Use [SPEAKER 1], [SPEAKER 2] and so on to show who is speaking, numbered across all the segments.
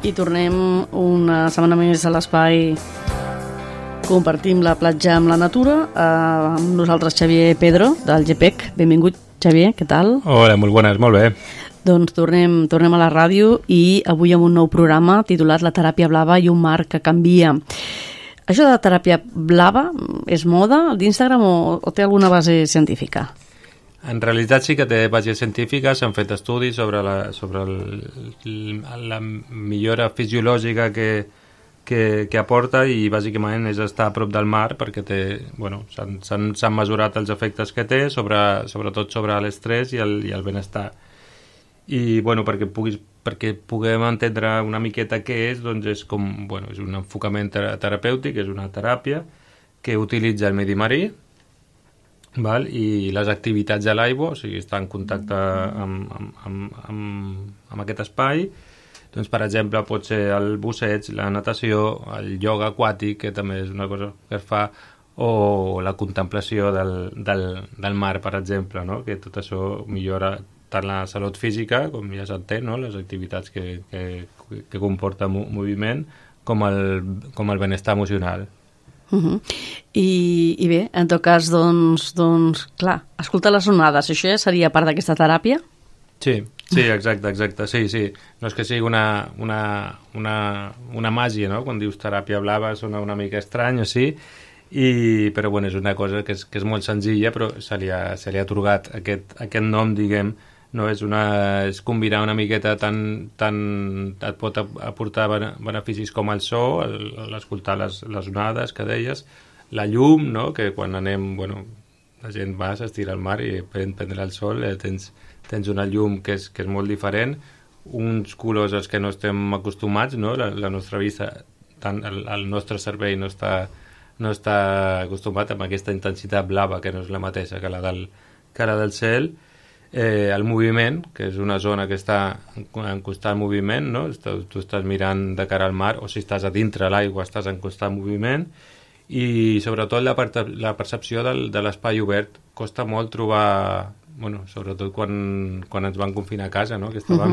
[SPEAKER 1] I tornem una setmana més a l'espai Compartim la platja amb la natura, amb nosaltres Xavier Pedro del GPEC. Benvingut, Xavier, què tal?
[SPEAKER 2] Hola, molt bones, molt bé.
[SPEAKER 1] Doncs tornem a la ràdio i avui amb un nou programa titulat La teràpia blava i un mar que canvia. Això de teràpia blava és moda d'Instagram o té alguna base científica?
[SPEAKER 2] En realitat sí que té base científica, s'han fet estudis sobre la millora fisiològica que aporta i bàsicament és estar a prop del mar perquè s'han mesurat els efectes que té, sobretot sobre l'estrès i el benestar. I perquè puguem entendre una miqueta què és, doncs és un enfocament terapèutic, és una teràpia que utilitza el medi marí, i les activitats a l'aigua, o sigui, estar en contacte amb aquest espai. Doncs, per exemple, pot ser el busseig, la natació, el ioga aquàtic, que també és una cosa que es fa, o la contemplació del mar, per exemple, no? Que tot això millora tant la salut física, com ja s'entén, no? Les activitats que comporta moviment, com el benestar emocional.
[SPEAKER 1] I bé, en tot cas, doncs, clar, escoltar les onades, això ja seria part d'aquesta teràpia?
[SPEAKER 2] Sí, exacte, sí. No és que sigui una màgia, no? Quan dius teràpia blava sona una mica estrany, o sí, però és una cosa que és molt senzilla, però se li ha atorgat aquest nom, diguem, no? És combinar una miqueta tant et pot aportar beneficis com el so, l'escoltar les onades que deies, la llum, no? Que quan anem, la gent va, s'estira al mar i prendre el sol, tens una llum que és molt diferent, uns colors als que no estem acostumats, no? La nostra vista, tant el nostre cervell no està acostumat amb aquesta intensitat blava que no és la mateixa que la del cel. El moviment, que és una zona que està en constant moviment, no? Tu estàs mirant de cara al mar, o si estàs a dintre l'aigua estàs en constant moviment, i sobretot la percepció de l'espai obert. Costa molt trobar, sobretot quan ens van confinar a casa, no?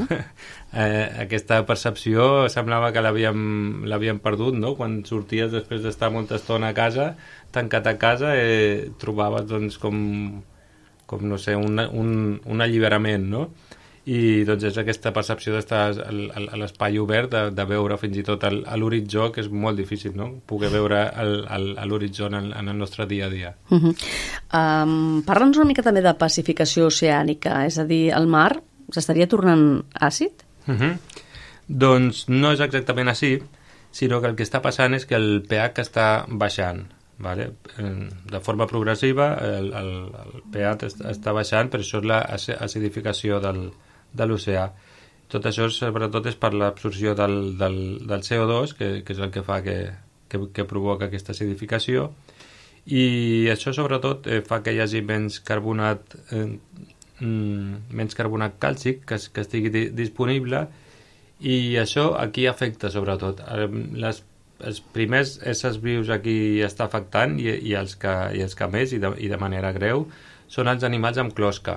[SPEAKER 2] Aquesta percepció semblava que l'havíem perdut, no? Quan sorties després d'estar molta estona a casa, tancat a casa, trobaves doncs com no sé, un alliberament, no? I doncs és aquesta percepció d'estar a l'espai obert, de veure fins i tot a l'horitzó, que és molt difícil, no? Poder veure a l'horitzó en el nostre dia a dia.
[SPEAKER 1] Parla'ns una mica també de pacificació oceànica, és a dir, el mar s'estaria tornant àcid?
[SPEAKER 2] Doncs no és exactament així, sinó que el que està passant és que el pH està baixant. De forma progressiva el pH està baixant, per això és l'acidificació de l'oceà. Tot això sobretot és per l'absorció del CO2, que és el que fa que provoca aquesta acidificació, i això sobretot fa que hi hagi menys carbonat càlcic que estigui disponible, i això aquí afecta sobretot els primers éssers vius aquí està afectant, i els que més i de manera greu són els animals amb closca.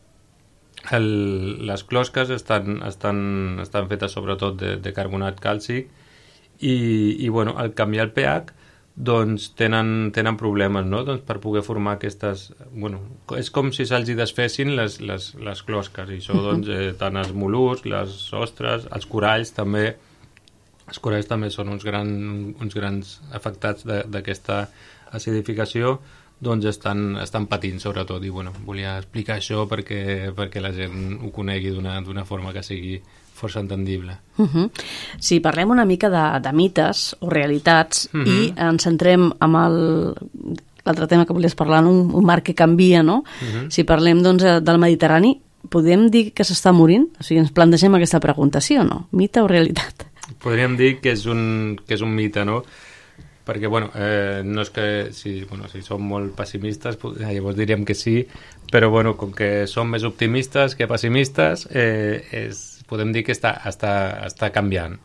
[SPEAKER 2] Les closques estan fetes sobretot de carbonat càlcic, i al canviar el pH doncs tenen problemes, no? Doncs per poder formar aquestes... és com si se'ls desfessin les closques, i això doncs, tant els mol·luscs, les ostres, els coralls també. Els coralls també són uns grans afectats d'aquesta acidificació, doncs estan patint sobretot, i volia explicar això perquè la gent ho conegui d'una forma que sigui força entendible.
[SPEAKER 1] Si parlem una mica de mites o realitats i ens centrem amb l'altre tema que volies parlar, un mar que canvia, no? Si parlem del Mediterrani, podem dir que s'està morint? O sigui, ens plantegem aquesta pregunta, sí o no? Mite o realitat?
[SPEAKER 2] Podríem dir que és un mite, no? Perquè, no és que... Si som molt pessimistes, llavors diríem que sí, però, com que som més optimistes que pessimistes, podem dir que està canviant.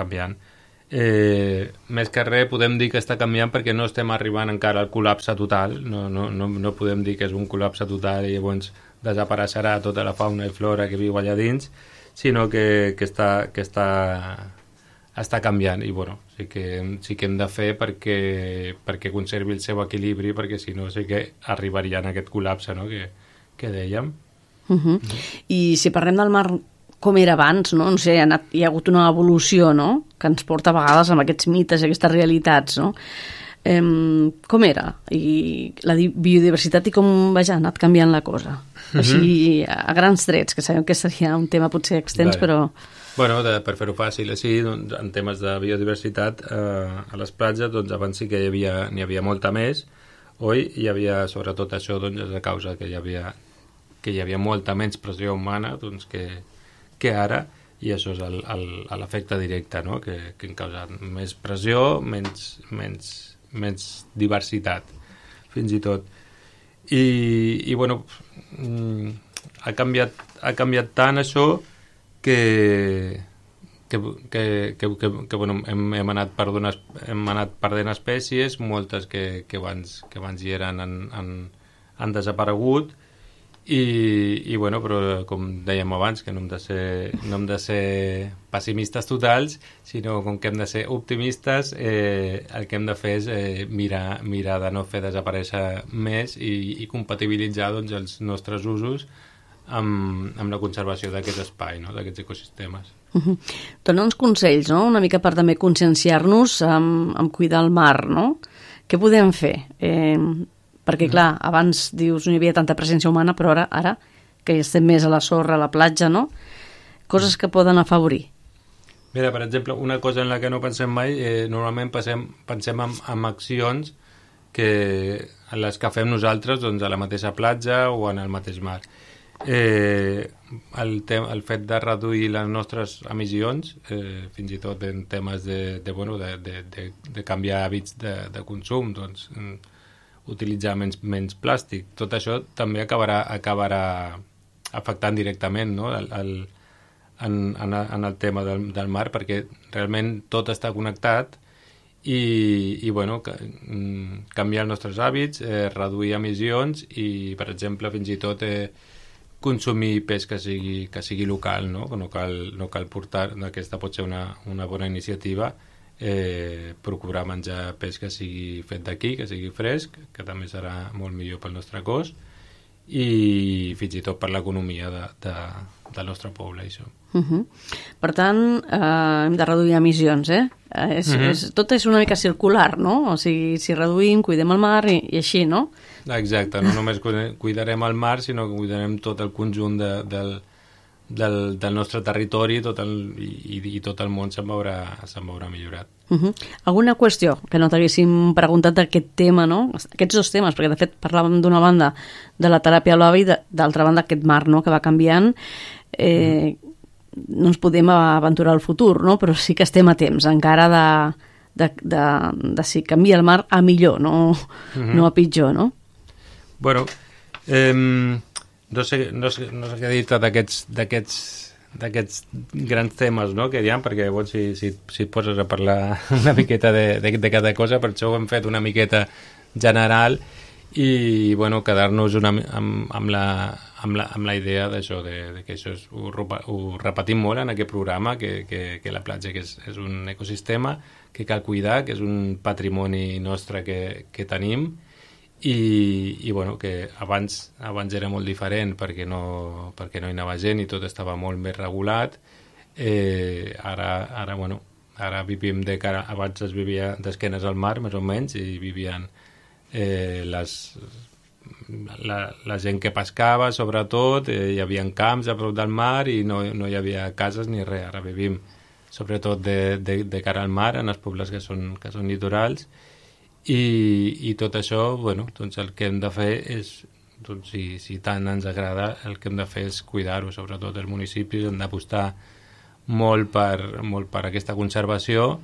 [SPEAKER 2] Més que res, podem dir que està canviant perquè no estem arribant encara al col·lapse total. No podem dir que és un col·lapse total i llavors desapareixerà tota la fauna i flora que viu allà dins, sinó que està està canviant i bueno, sí que hem de fer perquè conservi el seu equilibri, perquè si no sí que arribaria en aquest col·lapse, no? que dèiem.
[SPEAKER 1] I si parlem del mar com era abans, no? No sé, hi ha hagut una evolució, no? Que ens porta a vegades amb aquests mites i aquestes realitats, no? Com era? I la biodiversitat i com ha anat canviant la cosa? Així, a grans trets, que sabem que seria un tema potser extens, però...
[SPEAKER 2] Bueno, per fer-ho fàcil, així, doncs, en temes de biodiversitat, a les platges, doncs, abans sí que n'hi havia molta més, oi? Hi havia, sobretot això, doncs, a causa que hi havia molta menys pressió humana, doncs, que ara, i això és l'efecte directe, no? que han causat més pressió, menys diversitat, fins i tot. I bueno, ha canviat tant això que bueno, hem anat perdent espècies, moltes que abans hi eren han desaparegut, i bueno, però com dèiem abans, que no hem de ser pessimistes totals, sinó com que hem de ser optimistes, el que hem de fer és mirar de no fer desaparèixer més i compatibilitzar, doncs, els nostres usos amb la conservació d'aquest espai, no? D'aquests ecosistemes.
[SPEAKER 1] Dona uns consells, no? Una mica per també conscienciar-nos amb cuidar el mar, no? Què podem fer? Perquè, clar, abans dius no hi havia tanta presència humana, però ara que hi estem més a la sorra, a la platja, no? Coses que poden afavorir.
[SPEAKER 2] Mira, per exemple, una cosa en la que no pensem mai, normalment pensem en accions en les que fem nosaltres, doncs, a la mateixa platja o en el mateix mar. El fet de reduir les nostres emissions, fins i tot en temes de canviar hàbits de consum, doncs, utilitzar menys plàstic, tot això també acabarà afectant directament, no? en el tema del mar, perquè realment tot està connectat i bueno, canviar els nostres hàbits, reduir emissions i, per exemple, fins i tot consumir peix que sigui local, no? No cal portar, aquesta pot ser una bona iniciativa, procurar menjar peix que sigui fet d'aquí, que sigui fresc, que també serà molt millor pel nostre cos i fins i tot per l'economia del nostre poble, això.
[SPEAKER 1] Per tant, hem de reduir emissions, tot és una mica circular, no? O sigui, si reduïm, cuidem el mar i així, no?
[SPEAKER 2] Exacte, no només cuidarem el mar, sinó que cuidarem tot el conjunt del nostre territori i tot el món se'n veurà millorat.
[SPEAKER 1] Alguna qüestió que no t'haguéssim preguntat d'aquest tema, no? Aquests dos temes, perquè de fet parlàvem d'una banda de la teràpia blava i d'altra banda aquest mar, no?, que va canviant. No ens podem aventurar al futur, no? Però sí que estem a temps encara de si canvia el mar a millor, no a pitjor, no?
[SPEAKER 2] Bueno, no sé què dir-te d'aquests grans temes, no?, que hi ha, perquè bueno, si et poses a parlar una miqueta de cada cosa, per això ho hem fet una miqueta general i bueno, quedar-nos amb la idea d'això, que això ho repetim molt en aquest programa, que la platja que és un ecosistema que cal cuidar, que és un patrimoni nostre que tenim i bueno, que abans era molt diferent perquè no hi anava gent i tot estava molt més regulat. Ara vivim abans es vivia d'esquenes al mar, més o menys, i vivien la gent que pescava, sobretot, hi havia camps a prop del mar i no hi havia cases ni res. Ara vivim sobretot de cara al mar, en els pobles que són litorals, i tot això, bueno, doncs el que hem de fer és, doncs, si tant ens agrada, el que hem de fer és cuidar-ho, sobretot els municipis hem d'apostar molt per aquesta conservació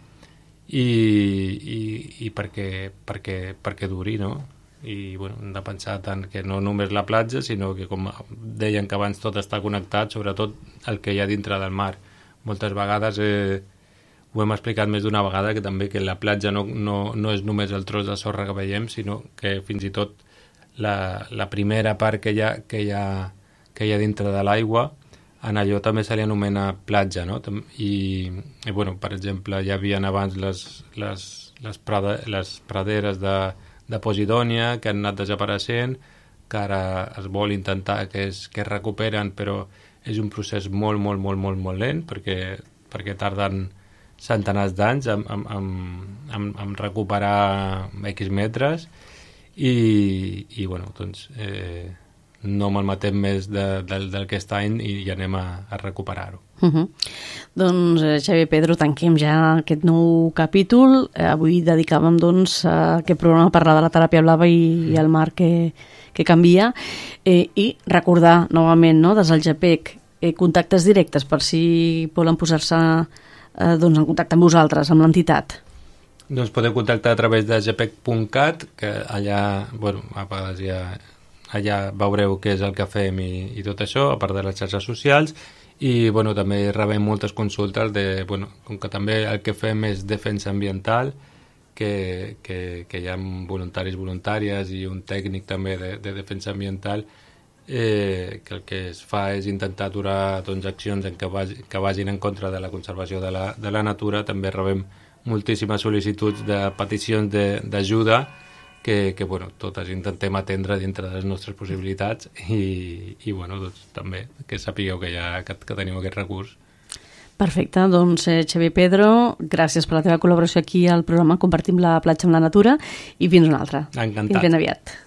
[SPEAKER 2] i perquè duri, no? I bueno, hem de pensar tant que no només la platja, sinó que, com deien que abans tot està connectat, sobretot el que hi ha dintre del mar. Moltes vegades ho hem explicat més d'una vegada, que també que la platja no és només el tros de sorra que veiem, sinó que fins i tot la primera part que hi ha dintre de l'aigua, en allò també se li anomena platja, no? I bueno, per exemple, hi havia abans les praderes de Posidònia que han anat desapareixent, que ara es vol intentar que es recuperen, però és un procés molt lent, perquè tarden centenars d'anys en recuperar X metres i bueno, doncs no malmetem més del que està i anem a recuperar-ho.
[SPEAKER 1] Doncs Xavier Pedro, tanquem ja aquest nou capítol. Avui dedicàvem doncs a aquest programa a parlar de la teràpia blava i el mar que canvia, i recordar novament, no, des del GEPEC, contactes directes per si volen posar-se doncs, en contacte amb vosaltres, amb l'entitat.
[SPEAKER 2] Doncs podeu contactar a través de gepec.cat, que allà, bueno, a vegades allà veureu què és el que fem i tot això, a part de les xarxes socials, i bueno, també rebem moltes consultes bueno, com que també el que fem és defensa ambiental, que hi ha voluntaris, voluntàries i un tècnic també de defensa ambiental, que el que es fa és intentar aturar doncs, accions que vagin en contra de la conservació de la natura. També rebem moltíssimes sol·licituds de peticions d'ajuda que bueno, totes intentem atendre dintre de les nostres possibilitats i bueno, doncs, també que sapigueu que teniu aquest recurs.
[SPEAKER 1] Perfecte, doncs Xavier Pedro, gràcies per la teva col·laboració aquí al programa Compartim la platja amb la natura i fins una altra.
[SPEAKER 2] Encantat.
[SPEAKER 1] Fins ben aviat.